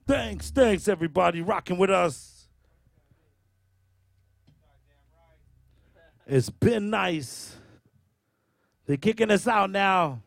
Thanks, everybody, rocking with us. It's been nice. They're kicking us out now.